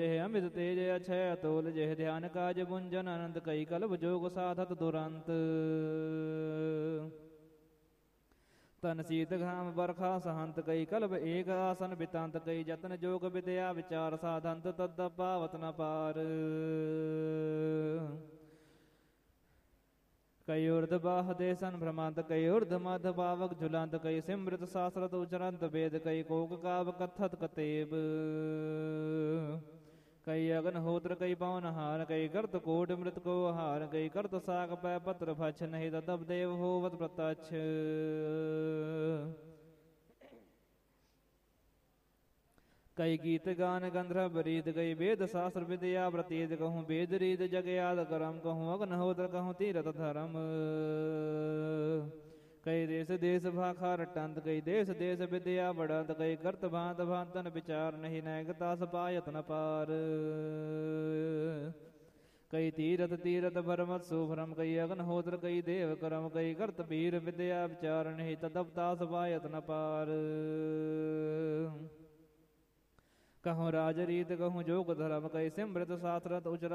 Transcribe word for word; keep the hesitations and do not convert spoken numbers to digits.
अमित तेज अक्षय अतोल जय ध्यान काज बुंजन अनंत कई कल्प जोग साधत दुरंत तन शीत घाम बरखा सहंत कई कल्प एक आसन बितांत कई जतन जोग विद्या विचार साधंत तद पावत न पार कई उर्ध बाह देसन भ्रमांत कई उर्ध मध्य पावक झुलंत कई सिमृत शास्त्रत उचरंत वेद कई कोक काव कथत कतेब कई अग्नहोत्र कई पवनहार कई कर्त कोट मृत को हार कई कर्त साग पै पत्र भक्ष नहीं तदब देव होवत प्रत्यक्ष कई गीत गान गंधर्व रीत कई वेद शास्त्र विद्या प्रतीत कहूँ वेद रीत जग याद करम कहूँ अग्नहोत्र कहूँ तीरथ धर्म कई देश देश भाखा रटंत कई देश देश विद्या बढ़ंत कई कर्त भांत भांतन विचार नहीं नैगता सपायत न पार कई तीरथ तीरथ भरमत सुभरम कई अग्नहोत्र कई देव करम कई कर्त वीर विद्या विचार नहीं तदपता सपायत न पार कहूँ राजरीत कहूँ जोग धर्म कई सिमृत शास्त्रत उचर